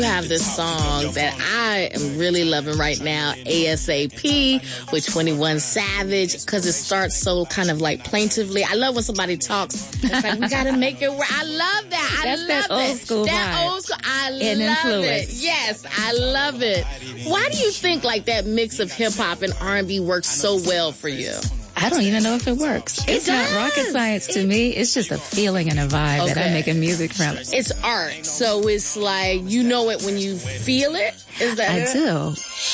You have this song that I am really loving right now, ASAP with 21 Savage, because it starts so kind of like plaintively. I love when somebody talks. It's like, we got to make it work. I love that. That's that old school That vibe. old school. I And love influence. it. Yes, I love it. Why do you think like that mix of hip hop and R&B works so well for you? I don't even know if it works. It's not rocket science to me. It's just a feeling and a vibe that I'm making music from. It's art. So it's like, you know it when you feel it? Is that I it? do.